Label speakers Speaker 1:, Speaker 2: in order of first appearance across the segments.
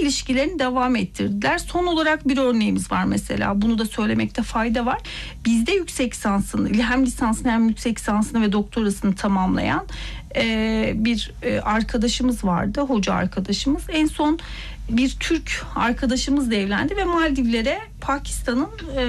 Speaker 1: ilişkilerini devam ettirdiler. Son olarak bir örneğimiz var mesela. Bunu da söylemekte fayda var. Bizde yüksek lisansını, hem lisansını hem yüksek lisansını ve doktorasını tamamlayan bir arkadaşımız vardı. Hoca arkadaşımız. En son bir Türk arkadaşımızla evlendi ve Maldivlere Pakistan'ın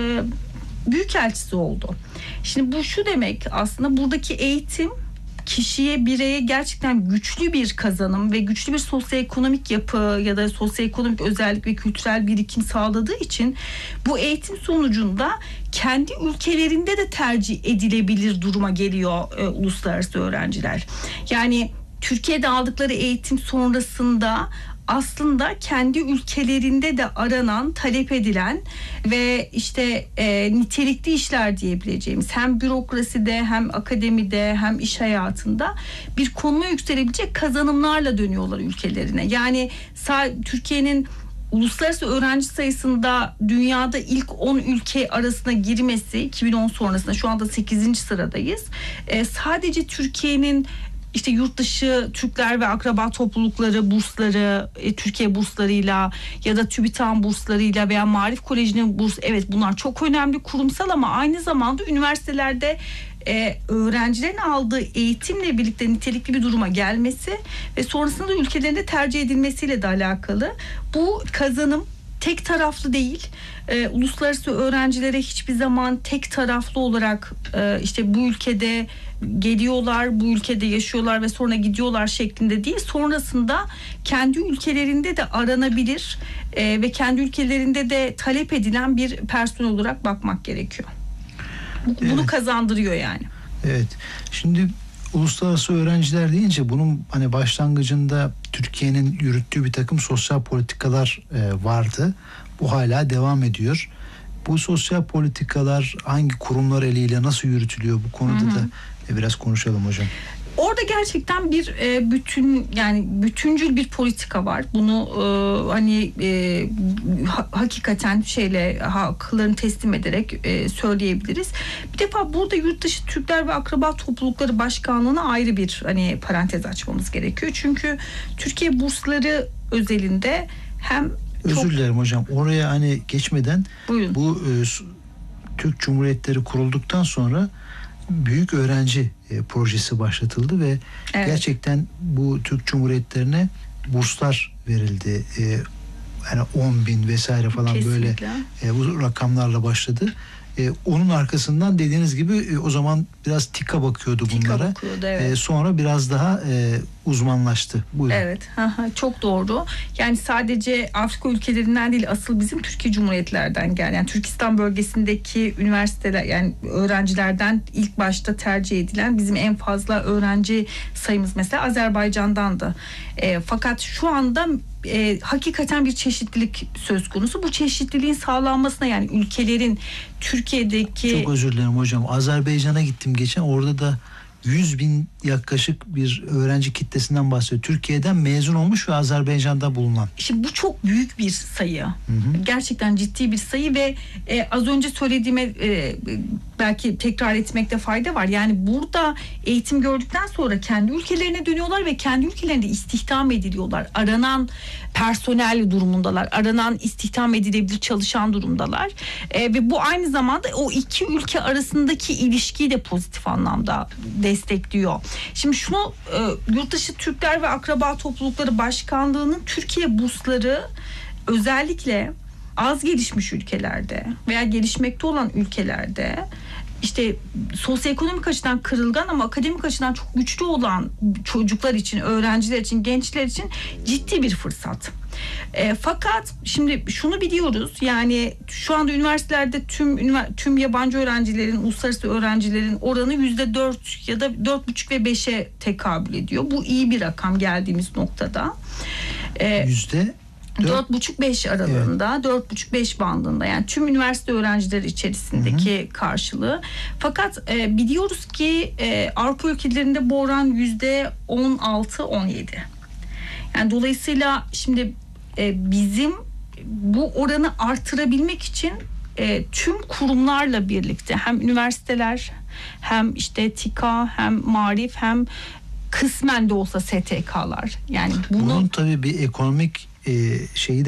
Speaker 1: büyükelçisi oldu. Şimdi bu şu demek, aslında buradaki eğitim kişiye, bireye gerçekten güçlü bir kazanım ve güçlü bir sosyoekonomik yapı ya da sosyoekonomik özellik ve kültürel birikim sağladığı için bu eğitim sonucunda kendi ülkelerinde de tercih edilebilir duruma geliyor uluslararası öğrenciler. Yani Türkiye'de aldıkları eğitim sonrasında aslında kendi ülkelerinde de aranan, talep edilen ve işte nitelikli işler diyebileceğimiz hem bürokraside hem akademide hem iş hayatında bir konuma yükselebilecek kazanımlarla dönüyorlar ülkelerine. Yani Türkiye'nin uluslararası öğrenci sayısında dünyada ilk 10 ülke arasına girmesi 2010 sonrasında, şu anda 8. sıradayız. Sadece Türkiye'nin İşte yurt dışı Türkler ve akraba toplulukları bursları, Türkiye burslarıyla ya da TÜBİTAK burslarıyla veya Maarif Koleji'nin burs, evet bunlar çok önemli kurumsal, ama aynı zamanda üniversitelerde öğrencilerin aldığı eğitimle birlikte nitelikli bir duruma gelmesi ve sonrasında ülkelerinde tercih edilmesiyle de alakalı. Bu kazanım tek taraflı değil. Uluslararası öğrencilere hiçbir zaman tek taraflı olarak işte bu ülkede geliyorlar, bu ülkede yaşıyorlar ve sonra gidiyorlar şeklinde değil. Sonrasında kendi ülkelerinde de aranabilir ve kendi ülkelerinde de talep edilen bir personel olarak bakmak gerekiyor. Bunu kazandırıyor yani.
Speaker 2: Evet. Şimdi uluslararası öğrenciler deyince bunun hani başlangıcında Türkiye'nin yürüttüğü bir takım sosyal politikalar vardı. Bu hala devam ediyor. Bu sosyal politikalar hangi kurumlar eliyle nasıl yürütülüyor, bu konuda da biraz konuşalım hocam.
Speaker 1: Orada gerçekten bir bütüncül bir politika var. Bunu hakikaten haklarını teslim ederek söyleyebiliriz. Bir defa burada Yurtdışı Türkler ve Akraba Toplulukları Başkanlığı'na ayrı bir parantez açmamız gerekiyor. Çünkü Türkiye bursları özelinde hem
Speaker 2: özür dilerim hocam. Oraya geçmeden buyurun. Bu Türk Cumhuriyetleri kurulduktan sonra büyük öğrenci projesi başlatıldı ve gerçekten bu Türk Cumhuriyetlerine burslar verildi. 10.000 vesaire falan. Kesinlikle. Böyle bu rakamlarla başladı. Onun arkasından dediğiniz gibi o zaman biraz TİKA bakıyordu bunlara. Evet. Sonra biraz daha uzmanlaştı. Buyurun. Evet.
Speaker 1: Çok doğru. Yani sadece Afrika ülkelerinden değil, asıl bizim Türkiye Cumhuriyetlerden gelen, yani Türkistan bölgesindeki üniversiteler, yani öğrencilerden ilk başta tercih edilen bizim en fazla öğrenci sayımız mesela Azerbaycan'dandı. Fakat şu anda hakikaten bir çeşitlilik söz konusu. Bu çeşitliliğin sağlanmasına, yani ülkelerin Türkiye'deki...
Speaker 2: Çok özür dilerim hocam. Azerbaycan'a gittim geçen. Orada da 100.000 yaklaşık bir öğrenci kitlesinden bahsediyor. Türkiye'den mezun olmuş ve Azerbaycan'da bulunan.
Speaker 1: Şimdi bu çok büyük bir sayı. Gerçekten ciddi bir sayı ve az önce söylediğime belki tekrar etmekte fayda var. Yani burada eğitim gördükten sonra kendi ülkelerine dönüyorlar ve kendi ülkelerinde istihdam ediliyorlar. Aranan personel durumundalar. Aranan, istihdam edilebilir çalışan durumdalar. Ve bu aynı zamanda o iki ülke arasındaki ilişkiyi de pozitif anlamda destekliyor. Şimdi şunu, Yurtdışı Türkler ve Akraba Toplulukları Başkanlığı'nın Türkiye bursları özellikle az gelişmiş ülkelerde veya gelişmekte olan ülkelerde işte sosyoekonomik açıdan kırılgan ama akademik açıdan çok güçlü olan çocuklar için, öğrenciler için, gençler için ciddi bir fırsat. Fakat şimdi şunu biliyoruz, yani şu anda üniversitelerde tüm yabancı öğrencilerin, uluslararası öğrencilerin oranı %4 ya da 4,5 ve 5'e tekabül ediyor. Bu iyi bir rakam geldiğimiz noktada. %4,5-5 aralığında, evet. 4,5-5 bandında, yani tüm üniversite öğrencileri içerisindeki karşılığı. Fakat biliyoruz ki Avrupa ülkelerinde bu oran %16-17. Yani dolayısıyla şimdi bizim bu oranı artırabilmek için tüm kurumlarla birlikte, hem üniversiteler, hem işte TİKA, hem Maarif, hem kısmen de olsa STK'lar. Yani bunun
Speaker 2: tabii bir ekonomik şeyi de